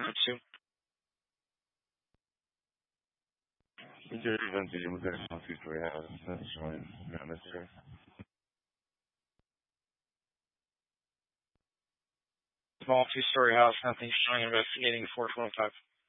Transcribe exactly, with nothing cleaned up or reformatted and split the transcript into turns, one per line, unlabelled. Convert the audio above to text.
two.
Interior ventilation with a two-story house. That's fine. Not necessary.
Small two-story house, nothing showing, investigating four twenty-five.